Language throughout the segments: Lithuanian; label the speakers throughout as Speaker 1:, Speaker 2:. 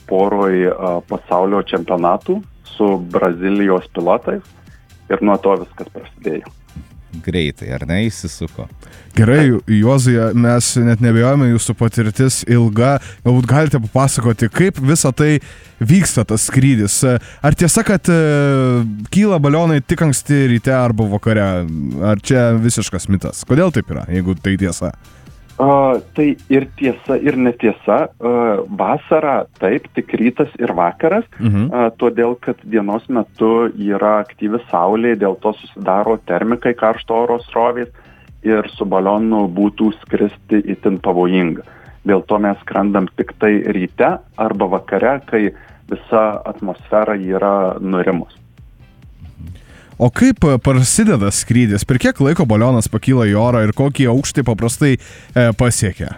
Speaker 1: poroj pasaulio čempionatų su Brazilijos pilotais ir nuo to viskas prasidėjo.
Speaker 2: Greitai, ar ne, įsisuko?
Speaker 3: Gerai, Juozai, mes net nebejojame, jūsų patirtis ilga. Galbūt galite papasakoti, kaip visa tai vyksta, tas skrydis. Ar tiesa, kad kyla balionai tik anksti ryte arba vakare? Ar čia visiškas mitas? Kodėl taip yra, jeigu tai tiesa?
Speaker 1: Tai ir tiesa, ir netiesa. Vasara taip, tik rytas ir vakaras, todėl, kad dienos metu yra aktyvi saulė, dėl to susidaro termikai, karšto oro srovės ir su balionu būtų skristi itin pavojinga. Dėl to mes skrendam tik tai ryte arba vakare, kai visa atmosfera yra nurimus.
Speaker 3: O kaip prasideda skrydis? Per kiek laiko balionas pakyla į orą ir kokį aukštį paprastai pasiekia?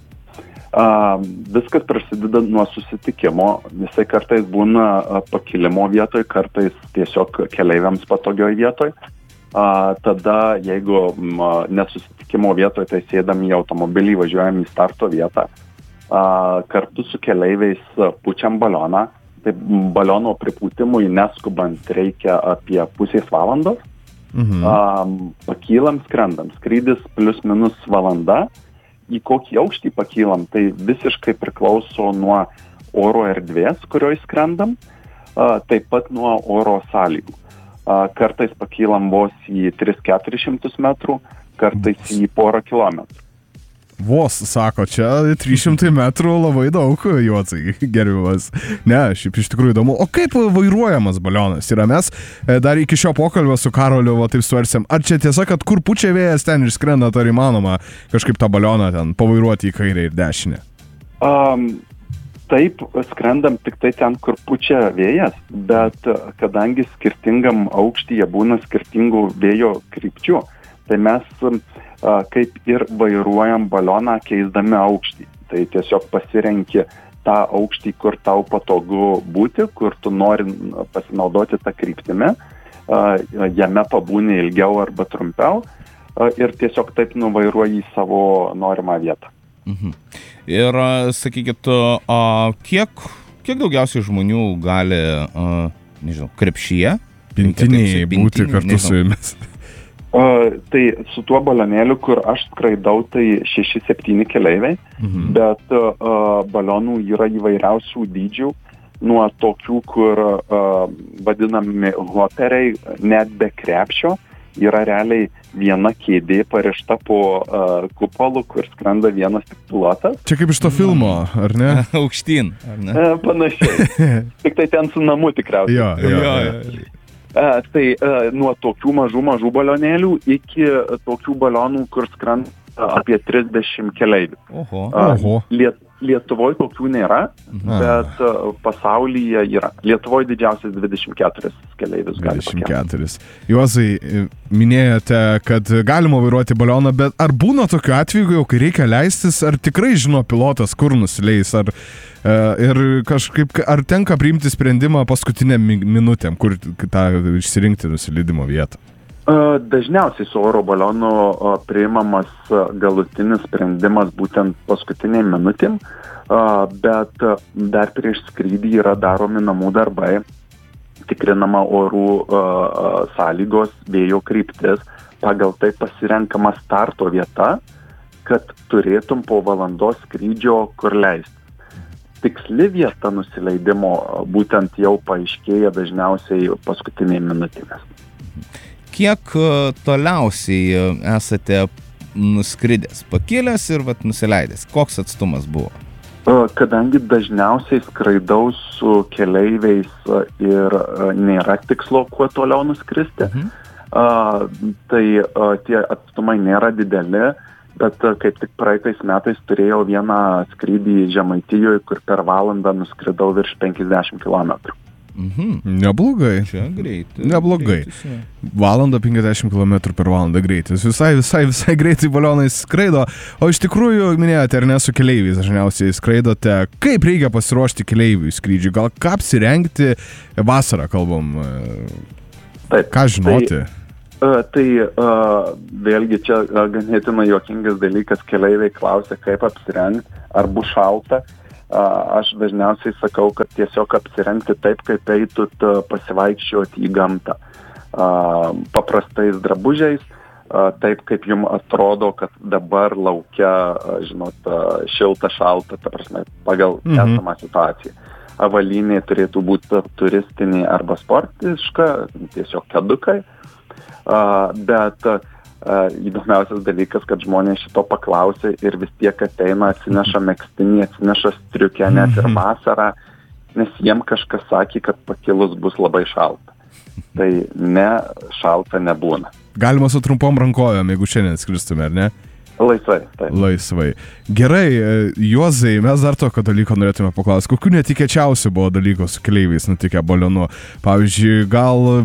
Speaker 1: Viskas prasideda nuo susitikimo. Visai kartais būna pakilimo vietoj, kartais tiesiog keleiviams patogioj vietoj. Tada, jeigu nesusitikimo vietoj, tai sėdam į automobilį, važiuojam į starto vietą. Kartu su keleiviais pučiam balioną. Tai baliono pripūtimui neskubant reikia apie pusės valandos. Pakylam, skrendam. Skrydis plius minus valanda. Į kokį aukštį pakylam, tai visiškai priklauso nuo oro erdvės, kurioje skrendam, taip pat nuo oro sąlygų. Kartais pakylam vos į 300-400 metrų, kartais į porą kilometrų.
Speaker 3: Vos, sako, čia 300 metrų labai daug, Juozai, gerbiamas. Ne, šiaip iš tikrųjų įdomu. O kaip vairuojamas balionas yra? Mes dar iki šio pokalbio su Karoliu taip svarstėm. Ar čia tiesa, kad kur pučia vėjas, ten ir skrenda, ar įmanoma kažkaip tą balioną ten pavairuoti į kairę ir dešinę?
Speaker 1: Taip, skrendam tik tai ten, kur pučia vėjas, bet kadangi skirtingam aukštyje būna skirtingų vėjo krypčių, tai mes kaip ir vairuojam balioną keisdami aukštį. Tai tiesiog pasirenki tą aukštį, kur tau patogu būti, kur tu nori pasinaudoti tą kryptimį, jame pabūni ilgiau arba trumpiau ir tiesiog taip nuvairuoji į savo norimą vietą.
Speaker 2: Ir sakykit, kiek daugiausiai žmonių gali, nežinau, krepšyje?
Speaker 3: Pintinėje būti kartu su jumis.
Speaker 1: Tai su tuo balionėliu, kur aš skraidau, tai 6-7 keleiviai, bet balionų yra įvairiausių dydžių, nuo tokių, kur vadinami hoperiai, net be krepšio, yra realiai viena kėdė parišta po kupolu, kur skrenda vienas tik pilotas.
Speaker 3: Čia kaip iš to filmo, ar ne?
Speaker 2: Aukštyn, ar ne?
Speaker 1: Panašiai. Tik tai ten su namu tikriausiai.
Speaker 3: Jo.
Speaker 1: Tai nuo tokių mažų balionėlių iki tokių balionų, kur skrenda apie 30 keleivių.
Speaker 3: Oho.
Speaker 1: Lietuvoje tokių nėra, bet pasaulyje yra. Lietuvoje didžiausias 24 keleivius gali pakelti. 24.
Speaker 3: Juozai, minėjote, kad galima vairuoti balioną, bet ar būna tokiu atveju, kai reikia leistis, ar tikrai žino pilotas, kur nusileis, ir kažkaip, ar tenka priimti sprendimą paskutinėm minutėm, kur tą išsirinkti nusileidimo vietą?
Speaker 1: Dažniausiai su oro balionu priimamas galutinis sprendimas būtent paskutiniai minutėm, bet dar prieš skrydį yra daromi namų darbai, tikrinama orų sąlygos, vėjo kryptis, pagal tai pasirenkama starto vieta, kad turėtum po valandos skrydžio kur leisti. Tiksli vieta nusileidimo būtent jau paaiškėja dažniausiai paskutiniai minutėmis.
Speaker 2: Kiek toliausiai esate nuskridęs, pakilęs ir nusileidęs? Koks atstumas buvo?
Speaker 1: Kadangi dažniausiai skraidau su keleiviais ir nėra tikslo kuo toliau nuskristi, tai tie atstumai nėra dideli, bet kaip tik praeitais metais turėjau vieną skrydį Žemaitijoje, kur per valandą nuskridau virš 50 kilometrų.
Speaker 3: Neblogai.
Speaker 2: Čia greitai.
Speaker 3: Neblogai. Valanda 50 km per valandą greitis. Visai greitai balionai skraido. O iš tikrųjų, minėjote, ar ne su keleiviais dažniausiai skraidote. Kaip reikia pasiruošti keleiviui skrydžiui? Gal ką apsirengti? Vasarą kalbam.
Speaker 1: Taip.
Speaker 3: Ką žinoti?
Speaker 1: Tai vėlgi čia ganėtinai juokingas dalykas, keleiviai klausia, kaip apsirengti, ar bus šalta. aš dažniausiai sakau, kad tiesiog apsirengti taip, kaip eitut pasivaikščioti į gamtą. Paprastais drabužiais, taip kaip jums atrodo, kad dabar laukia, šilta, šalta, ta prasme, pagal esamą situaciją. Avalynė turėtų būti turistinė arba sportiška, tiesiog kedukai, bet įdomiausias dalykas, kad žmonės šito paklausė ir vis tiek ateina, atsineša megztinį, atsineša striukę net ir vasarą, nes jiem kažkas sakė, kad pakilus bus labai šalta. Tai ne, šalta nebūna.
Speaker 3: Galima su trumpom rankojom, jeigu šiandien skristume, ar ne?
Speaker 1: Laisvai, taip.
Speaker 3: Laisvai. Gerai, Juozai, mes dar tokio dalyko norėtume paklausti. Kokių netikėčiausių buvo dalykų su keleiviais nutikę balionu? Pavyzdžiui, gal,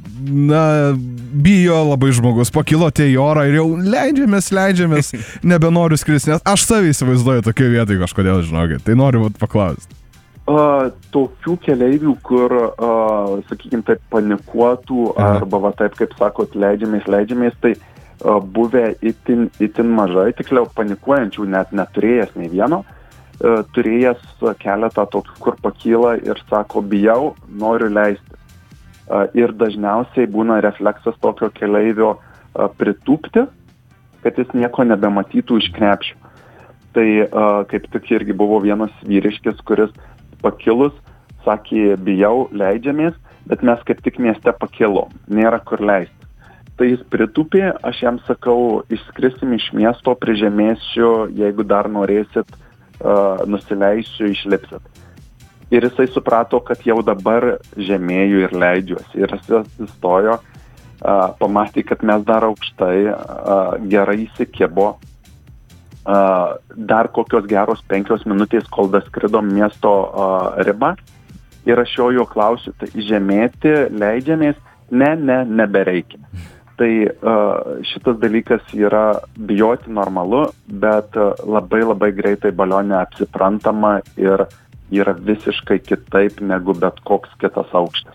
Speaker 3: bijo labai žmogus, pakilotė į orą ir jau leidžiamės, nebenoriu skristi, nes aš savį įsivaizduoju tokioje vietoje kažkodėl, žinokit. Tai noriu paklausti.
Speaker 1: Tokių keleivių, kur, sakykime, taip panikuotų, arba taip, kaip sakot, leidžiamės, tai buvę itin mažai, tiksliau panikuojančių net neturėjęs nei vieno, turėjęs keletą tokių, kur pakyla ir sako, bijau, noriu leisti. Ir dažniausiai būna refleksas tokio keleivio pritūpti, kad jis nieko nebematytų iš krepšių. Tai kaip tik irgi buvo vienas vyriškis, kuris pakilus, sakė, bijau, leidžiamės, bet mes kaip tik mieste pakilom, nėra kur leisti. Tai jis pritūpė, aš jam sakau, išskrisim iš miesto, prižemėsiu, jeigu dar norėsit, nusileisiu, išlipsit. Ir jisai suprato, kad jau dabar žemėju ir leidžiuosi. Ir jis atsistojo, pamatė, kad mes dar aukštai, gerai įsikibo. Dar kokios geros 5 minutės, kol daskridom miesto ribą. Ir aš jo klausiu, tai žemėti, leidžiamės, nebereikia. Tai šitas dalykas yra bijoti normalu, bet labai greitai balione apsiprantama ir yra visiškai kitaip negu bet koks kitas aukštis.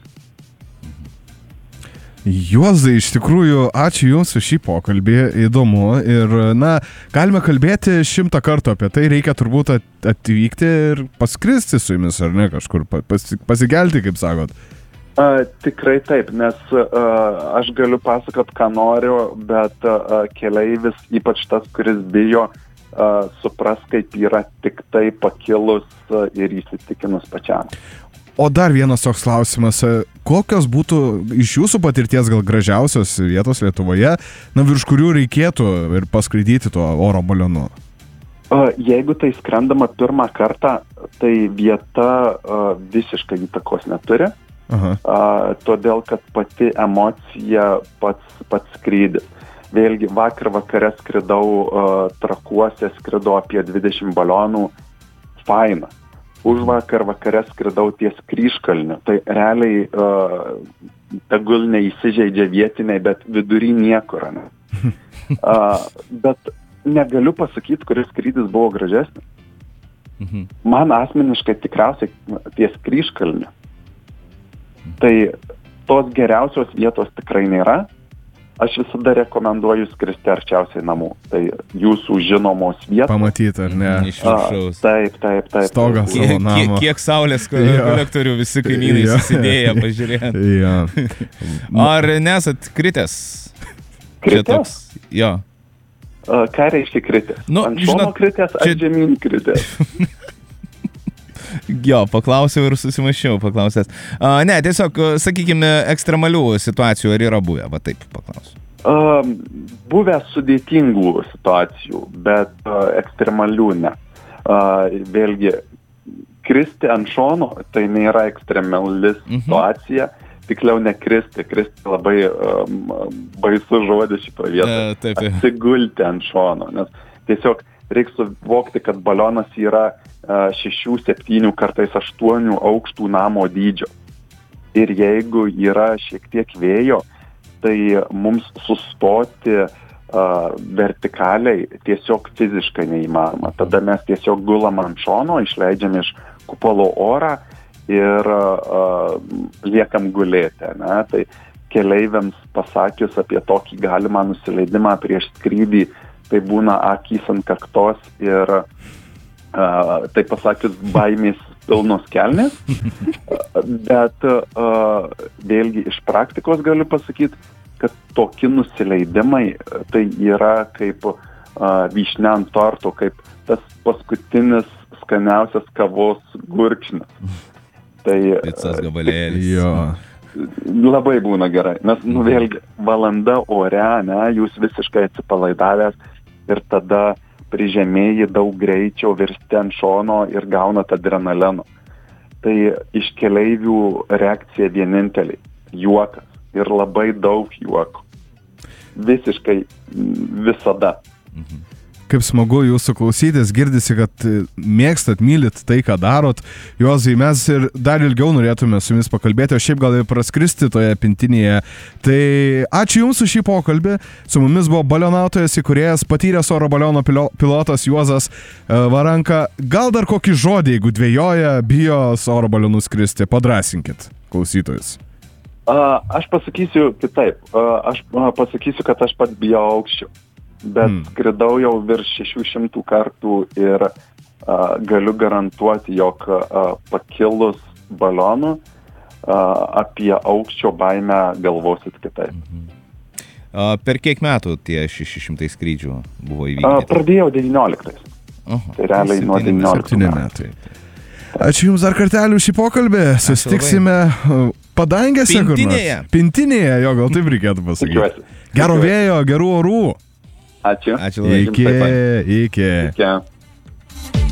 Speaker 3: Juozai, iš tikrųjų, ačiū Jums už šį pokalbį, įdomu ir, galime kalbėti 100 kartų apie tai, reikia turbūt atvykti ir paskristi su Jumis, ar ne, kažkur pasigelti, kaip sakot.
Speaker 1: Tikrai taip, nes aš galiu pasakot, ką noriu, bet keleivis, ypač tas, kuris bijo, supras, kaip yra tik tai pakilus ir įsitikinus pačiam.
Speaker 3: O dar vienas toks klausimas, kokios būtų iš jūsų patirties gal gražiausios vietos Lietuvoje, virš kurių reikėtų ir paskraidyti tuo oro balionu?
Speaker 1: Jeigu tai skrendama pirmą kartą, tai vieta visiškai įtakos neturi. Todėl, kad pati emocija pats skrydis. Vėlgi, vakar vakare skridau Trakuose, skridau apie 20 balionų, faina. Už vakar vakare skridau ties Kryžkalniu, tai realiai tegul neįsižeidžia vietiniai, bet vidury niekur. Ne? Bet negaliu pasakyti, kuris skrydis buvo gražesnis. Man asmeniškai tikriausiai ties Kryžkalniu. Tai tos geriausios vietos tikrai nėra. Aš visada rekomenduoju skristi arčiausiai namų. Tai jūsų žinomos vietos.
Speaker 3: Pamatyti, ar ne?
Speaker 2: Iš viršaus.
Speaker 1: Taip.
Speaker 3: Stogą savo namo.
Speaker 2: Kiek saulės kolektorių visi kaimynai susidėję, pažiūrėję. Ar nesat kritęs?
Speaker 1: Kritęs?
Speaker 2: Jo.
Speaker 1: Ką reiškia kritęs? Ant šono kritęs, ar žemyn kritęs?
Speaker 2: Jo, paklausiau ir susimašiau paklausęs. Ne, tiesiog, sakykime, ekstremalių situacijų ar yra buvę, va taip paklausiu.
Speaker 1: Buvę sudėtingų situacijų, bet ekstremalių ne. Vėlgi, kristi ant šono, tai nėra ekstremali situacija, tikliau nekristi, kristi labai baisus žodis šitoje vietoje. Atsigulti ant šono, nes tiesiog reikia suvokti, kad balionas yra 6, 7, kartais 8 aukštų namo dydžio. Ir jeigu yra šiek tiek vėjo, tai mums sustoti vertikaliai tiesiog fiziškai neįmanoma. Tada mes tiesiog gulam ant šono, išleidžiam iš kupolo orą ir liekam gulėti. Ne? Tai keleiviams pasakius apie tokį galimą nusileidimą prieš skrydį, tai būna akys ant kaktos ir taip pasakius, baimės pilnos kelnės, bet vėlgi iš praktikos galiu pasakyti, kad tokie nusileidimai tai yra kaip vyšnia ant torto, kaip tas paskutinis skaniausias kavos gurkšnis. Tai
Speaker 2: Picos gabalėlis.
Speaker 3: Jo.
Speaker 1: Labai būna gerai, nes vėlgi valanda ore, ne, jūs visiškai atsipalaidavęs ir tada prižemėji daug greičiau, virsti ant šono ir gaunat adrenalino. Tai iš keleivių reakcija vieninteliai – juokas ir labai daug juoko. Visiškai visada.
Speaker 3: Kaip smagu jūsų klausytis, girdisi, kad mėgstat, mylit tai, ką darot. Juozai, mes ir dar ilgiau norėtume su jumis pakalbėti, o šiaip gal ir praskristi toje pintinėje. Tai ačiū Jums už šį pokalbį. Su mumis buvo balionautojas, įkūrėjas, patyręs oro baliono pilotas Juozas Varanka. Gal dar kokį žodį, jeigu dvejoja, bijo oro balionų skristi, padrąsinkit klausytojus.
Speaker 1: Aš pasakysiu kitaip. Aš pasakysiu, kad aš pats bijau aukščių. Bet skridau jau virš 600 kartų ir galiu garantuoti, jog pakilus balionu apie aukščio baimę galvosit kitaip.
Speaker 2: Per kiek metų tie 600 skrydžių buvo įvykdyti?
Speaker 1: Pradėjau 19. Tai realiai nuo 19 metų.
Speaker 3: Ačiū Jums dar kartelį už šį pokalbį. Susitiksime padangėse kur nors. Pintinėje, jo, gal taip reikėtų pasakyti. Gero vėjo, gerų orų.
Speaker 1: Ačiū.
Speaker 2: Ačiū labai.
Speaker 3: Iki.
Speaker 1: Iki.